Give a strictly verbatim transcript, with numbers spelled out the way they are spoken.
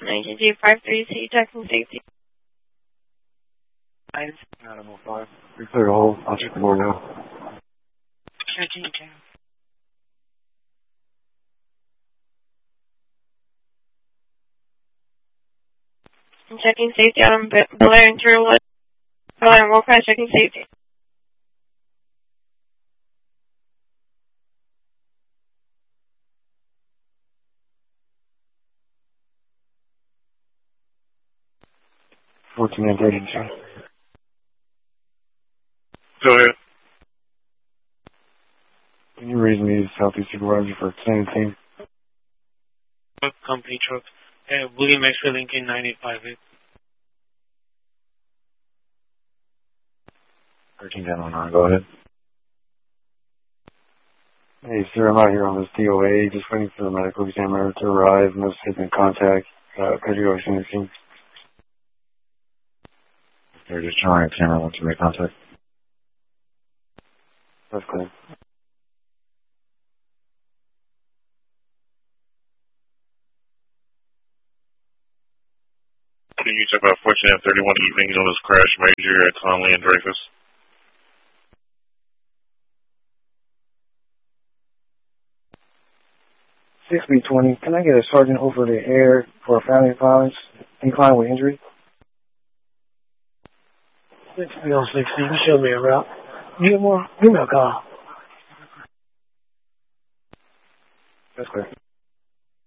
nineteen two five three, C, checking safety. Animal five. We clear the hole. I'll check the board now. Checking two. I'm checking safety on Bel Air Interior Wood. Bel Air Wolfpack, checking safety. fourteen and thirty, sir. Go ahead. Can you raise me as Southeast Supervisor for extended team? Company truck. Uh, William X-Ray Lincoln nine eight five eight. thirteen ten oh nine, go ahead. Hey, sir, I'm out here on this D O A, just waiting for the medical examiner to arrive. No statement contact. Uh, could you go to the scene? They're just trying to camera once you make contact. That's clear. Can you check about fourteen and thirty-one evenings on this crash major at Conley and Dreyfus? six B twenty, can I get a sergeant over the air for a family of violence inclined with injury? six B on sixty, you can show me a route. You get more? Give me a call. That's clear.